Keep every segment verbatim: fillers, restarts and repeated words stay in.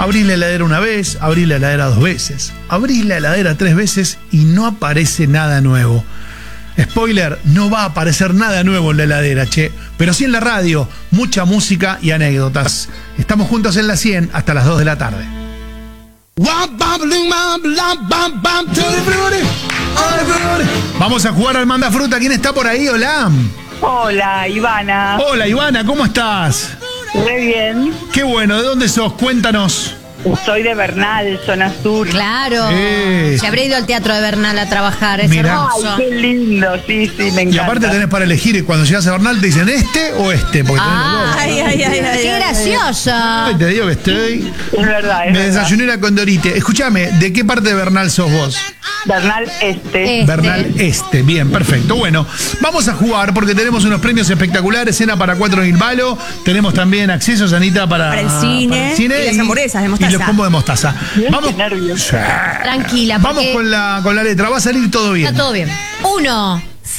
Abrís la heladera una vez, abrís la heladera dos veces, abrís la heladera tres veces y no aparece nada nuevo. Spoiler, no va a aparecer nada nuevo en la heladera, che. Pero sí en la radio, mucha música y anécdotas. Estamos juntos en la cien hasta las dos de la tarde. Vamos a jugar al Manda Fruta. ¿Quién está por ahí? Hola. Hola, Ivana. Hola, Ivana, ¿cómo estás? Muy bien. Qué bueno, ¿de dónde sos? Cuéntanos. Soy de Bernal, zona sur. Claro. Eh. Se habré ido al Teatro de Bernal a trabajar, es Mirá. hermoso. Ay, qué lindo, sí, sí, me encanta. Y aparte tenés para elegir, y cuando llegas a Bernal te dicen este o este. Porque Ah, Ay, ay, ay, ay, qué ay, graciosa. ay, te digo que estoy. Es verdad, es Me verdad. desayuné la condorite. Escúchame, ¿de qué parte de Bernal sos vos? Bernal Este. Este. Bernal Este, bien, perfecto. Bueno, vamos a jugar porque tenemos unos premios espectaculares, cena para cuatro en Ilvalo, tenemos también accesos, Anita, para, Para el cine, para el cine y las hamburguesas de mostaza. Y los combos de mostaza. Bien, Vamos, qué nervios. Sí. Tranquila, Vamos porque con la, con la letra, va a salir todo bien. está todo bien. Uno,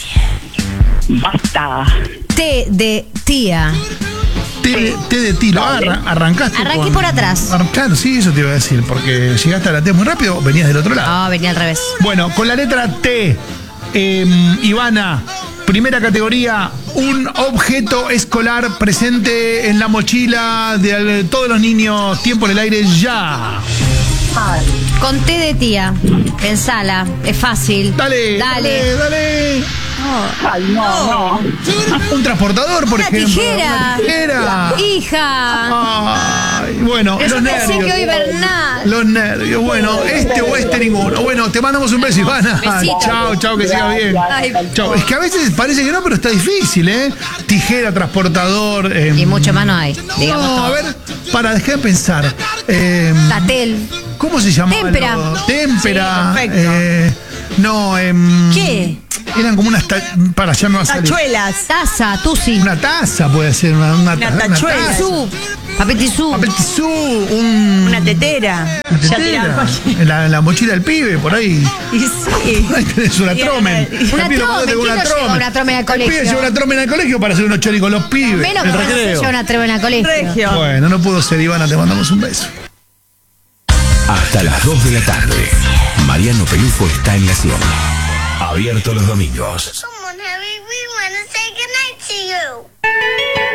Basta. T de tía. T, T de tiro. Ah, arran- arrancaste. Arranqué con- por atrás. Ar- Claro, sí, eso te iba a decir, porque llegaste a la T muy rápido, venías del otro lado. No, venía al revés. Bueno, con la letra T, eh, Ivana, primera categoría, un objeto escolar presente en la mochila de al- todos los niños, tiempo en el aire ya. Con T de tía. Pensala, es fácil. Dale, dale, Dale. dale. Ay, no, no. Un transportador, por Una ejemplo. tijera. Una tijera. Hija. Ay, bueno, Yo los pensé nervios. que hoy Bernal. Los nervios, bueno, este o este ninguno. Bueno, te mandamos un beso, Ivana. Besito. Chao, chao, que siga bien. Ay, Chao. Es que a veces parece que no, pero está difícil, ¿eh? Tijera, transportador. eh, Y mucho más no hay, digamos No, todo. a ver, para dejar de pensar. eh, Tatel. ¿Cómo se llamaba? Témpera. lo- Témpera. Sí, perfecto. eh, no, em, ¿Qué? Eran como unas. ta- Para, ya me va a salir. Tachuelas. Taza, tusi. Una taza puede ser, una, una, Una ta- tachuela. taza. Tisú. Papel tisú. Papel tisú, un. Una tetera. una Ya tetera. tiramos. En la, en la mochila del pibe, por ahí. Y sí. Ahí tenés una Y tromen. una- El Una pibe tromen, cuando tengo ¿quién no lleva una tromen al El colegio? pibe lleva una tromen al colegio para hacer unos choris con los pibes. Menos en que el no se recreo. lleva una treva en el colegio. Regio. Bueno, no pudo ser, Ivana, te mandamos un beso. Hasta las dos de la tarde. Mariano Pelufo está en la cien. Abierto los domingos. Come on, Harry, we want to say goodnight to you.